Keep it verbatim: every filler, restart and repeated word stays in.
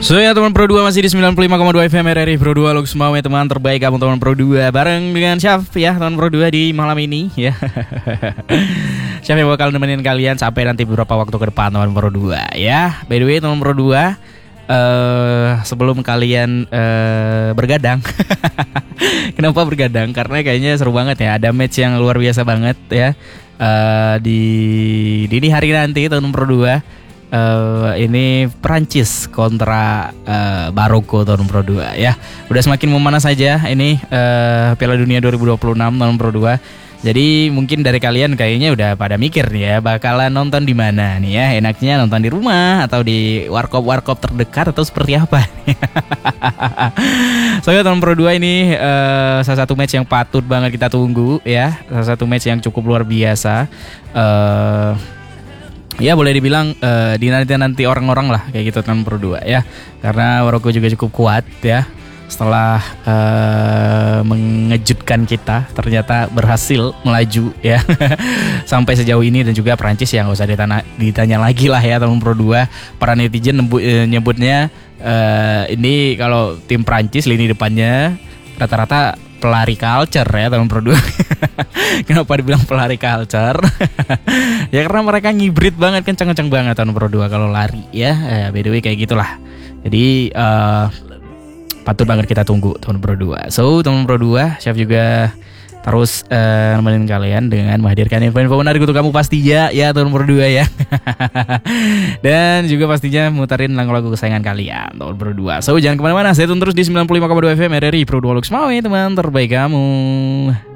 So ya teman Pro dua masih di sembilan puluh lima koma dua F M R R I Pro dua Lux mau ya teman terbaik kamu teman Pro dua bareng dengan Syaf ya teman Pro dua di malam ini ya. Syaf yang bakal nemenin kalian sampai nanti beberapa waktu ke depan teman Pro dua ya. By the way teman Pro dua uh, sebelum kalian uh, bergadang. Kenapa bergadang? Karena kayaknya seru banget ya. Ada match yang luar biasa banget ya. Uh, di dini hari nanti teman Pro dua. Uh, ini Prancis kontra uh, Maroko tahun Pro dua ya. Udah semakin memanas saja ini uh, Piala Dunia dua ribu dua puluh enam tahun Pro dua. Jadi mungkin dari kalian kayaknya udah pada mikir nih ya bakalan nonton di mana nih ya. Enaknya nonton di rumah atau di warkop-warkop terdekat atau seperti apa? Soalnya tahun Pro dua ini uh, salah satu match yang patut banget kita tunggu ya. Salah satu match yang cukup luar biasa. Uh, Ya boleh dibilang uh, dinanti-nanti orang-orang lah kayak gitu kan Pro dua ya. Karena Maroko juga cukup kuat ya. Setelah uh, mengejutkan kita ternyata berhasil melaju ya. Sampai sejauh ini dan juga Prancis yang gak usah ditanya, ditanya lagi lah ya tahun Pro dua. Para netizen nembu, uh, nyebutnya uh, ini kalau tim Prancis lini depannya rata-rata pelari culture ya tahun Pro dua. Kenapa dibilang pelari culture? Ya karena mereka ngibrit banget, kenceng-kenceng banget tahun Pro dua kalau lari ya. Eh, by the way kayak gitulah. Jadi uh, patut banget kita tunggu tahun Pro dua. So tahun Pro dua, Chef juga terus uh, nemenin kalian dengan menghadirkan info-info menarik untuk kamu pastinya ya tahun Pro dua ya. Dan juga pastinya muterin lagu-lagu kesayangan kalian tahun Pro dua. So jangan kemana-mana, stay tune terus di sembilan puluh lima koma dua F M R R I Pro dua Lux mau ya teman terbaik kamu.